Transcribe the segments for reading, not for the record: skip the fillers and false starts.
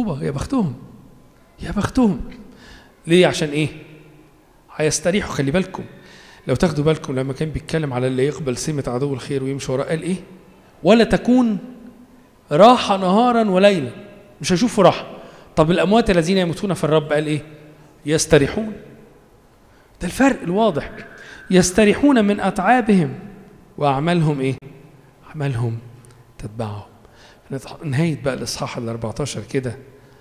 بابا يا بختهم يا بختهم. ليه؟ عشان ايه؟ هيستريحوا. خلي بالكم لو تاخدوا بالكم لما كان بيتكلم على اللي يقبل سمة عدو الخير ويمشي وراه قال ايه؟ ولا تكون راحة نهارا وليلا، مش هيشوفوا راحة. طب الأموات الذين يموتون في الرب قال ايه؟ يستريحون. ده الفرق الواضح. يستريحون من أتعابهم وأعمالهم ايه؟ أعمالهم تتبعهم. نهاية بقى الإصحاح ال14 كده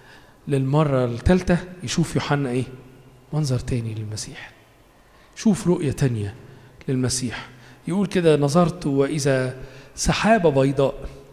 للمرة الثالثة يشوف يوحنا ايه؟ منظر تاني للمسيح، شوف رؤية تانية للمسيح. يقول كده: نظرت وإذا سحابة بيضاء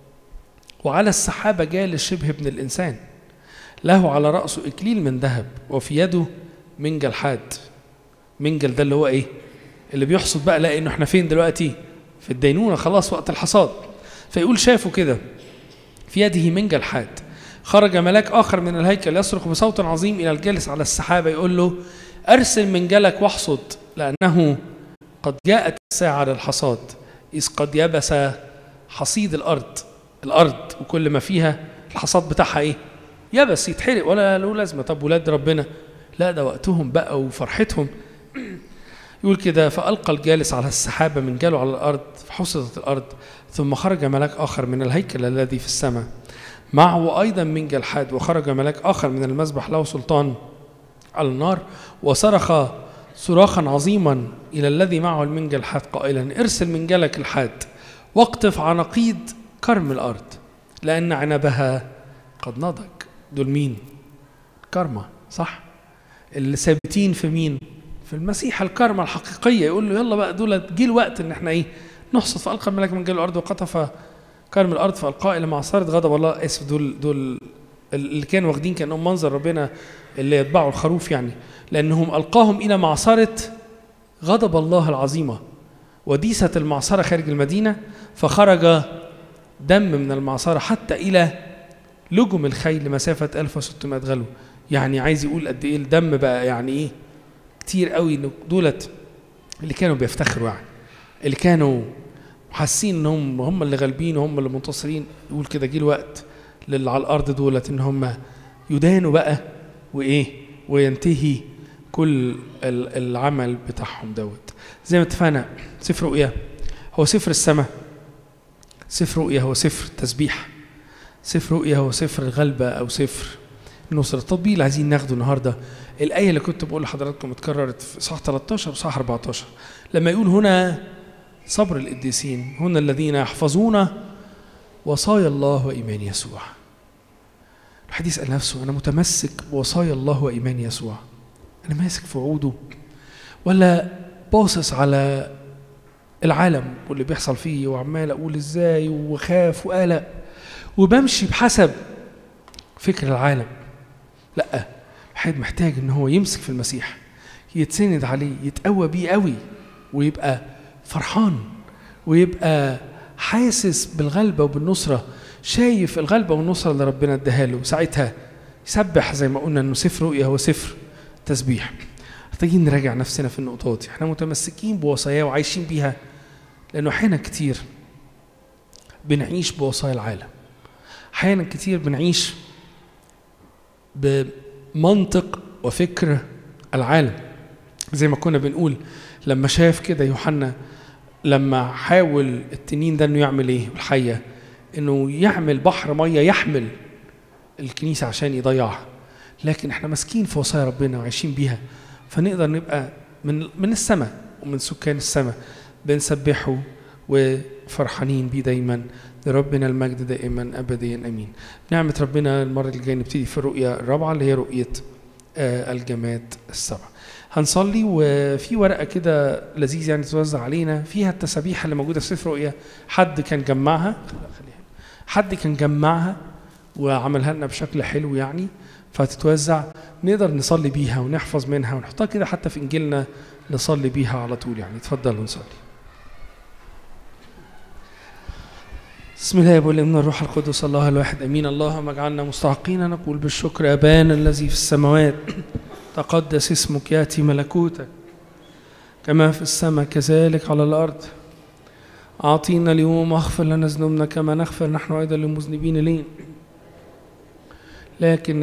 وعلى السحابة جالس شبه ابن الإنسان، له على رأسه إكليل من ذهب وفي يده منجل حاد. منجل ده اللي هو إيه؟ اللي بيحصد بقى. لأنه إحنا فين دلوقتي؟ في الدينونة، خلاص وقت الحصاد. فيقول شافوا كده في يده منجل حاد. خرج ملاك آخر من الهيكل يصرخ بصوت عظيم إلى الجالس على السحابة يقول له: أرسل منجلك واحصد، لأنه قد جاءت الساعة للحصاد، إذ قد يبس حصيد الأرض وكل ما فيها الحصاد بتاعها إيه؟ يبس، يتحرق ولا له لازمة. طب ولاد ربنا لا، ده وقتهم بقى وفرحتهم. يقول كده: فألقى الجالس على السحابة منجله على الأرض فحصدت الأرض. ثم خرج ملاك آخر من الهيكل الذي في السماء معه أيضا منجل حاد، وخرج ملاك آخر من المذبح له سلطان على النار، وصرخ صراخا عظيما إلى الذي معه المنجل الحاد قائلا: ارسل منجلك الحاد واقطف عناقيد كرم الأرض لأن عنبها قد نضج. دول مين؟ كرمة، صح؟ اللي ثابتين في مين؟ في المسيح، الكرمة الحقيقية. يقول له يلا بقى دول جه الوقت ان احنا ايه؟ نحصد. فألقى الملاك منجل الأرض وقطف كرم الأرض فألقاه إلى معصرة غضب الله. اسف، دول اللي كانوا واخدين كأنهم منظر ربنا اللي يتبعوا الخروف يعني، لأنهم ألقاهم إلى معصرة غضب الله العظيمة. وديسة المعصرة خارج المدينة، فخرج دم من المعصرة حتى إلى لجم الخيل مسافة 1600 غلو. يعني عايز يقول قد إيه الدم بقى، يعني إيه؟ كتير قوي. دولت اللي كانوا بيفتخروا، يعني اللي كانوا حاسين إنهم هم اللي غالبين وهم اللي منتصرين. يقول كده جه الوقت للي على الأرض دولت إن هم يدانوا بقى وإيه؟ وينتهي كل العمل بتاعهم دوت. زي ما اتفقنا سفر رؤيا هو سفر السماء، سفر رؤيا هو سفر التسبيح، سفر رؤيا هو سفر الغلبة أو سفر النصرة. التطبيق اللي عايزين ناخده النهاردة الآية اللي كنت بقول لحضراتكم اتكررت في صح 13 وصح 14 لما يقول هنا صبر القديسين هنا الذين يحفظون وصايا الله وإيمان يسوع. الواحد يسأل نفسه: أنا متمسك بوصايا الله وإيمان يسوع؟ أنا ماسك في وعوده، ولا باصص على العالم واللي بيحصل فيه وعمال أقول إزاي وخاف وقلق وبمشي بحسب فكر العالم؟ لأ، الواحد محتاج إن هو يمسك في المسيح، يتسند عليه، يتقوى بيه قوي، ويبقى فرحان ويبقى حاسس بالغلبة وبالنصرة، شايف الغلبة والنصرة اللي ربنا اداها له. ساعتها يسبح زي ما قلنا إنه سفر رؤيا هو سفر تسبيح. محتاجين نراجع نفسنا في النقطات دي. احنا متمسكين بوصاياه وعايشين بيها، لأنه أحيانا كتير بنعيش بوصايا العالم، أحيانا كتير بنعيش بمنطق وفكر العالم. زي ما كنا بنقول لما شاف كده يوحنا لما حاول التنين ده انه يعمل ايه والحية، انه يعمل بحر مية يحمل الكنيسة عشان يضيعها. لكن احنا ماسكين في وصايا ربنا وعايشين بيها، فنقدر نبقى من السماء ومن سكان السماء بنسبحه وفرحانين بيه دايما. لربنا المجد دائما أبديا أمين. نعمة ربنا المرة اللي جاية نبتدي في الرؤية الرابعة اللي هي رؤية الجماد السبع. هنصلي وفي ورقة كده لذيذ يعني توزع علينا فيها التسابيح اللي موجودة في سفر رؤيا. حد كان جمعها وعملها لنا بشكل حلو يعني، فتتوزع نقدر نصلي بيها ونحفظ منها ونحطها كده حتى في إنجيلنا نصلي بيها على طول يعني. اتفضلوا نصلي. بسم الله والابن والروح القدس الله الواحد امين. اللهم اجعلنا مستحقين نقول بالشكر: ابانا الذي في السماوات تقدس اسمك، ياتي ملكوتك كما في السماء كذلك على الارض. اعطينا اليوم واغفر لنا ذنوبنا كما نغفر نحن ايضا للمذنبين الينا، لكن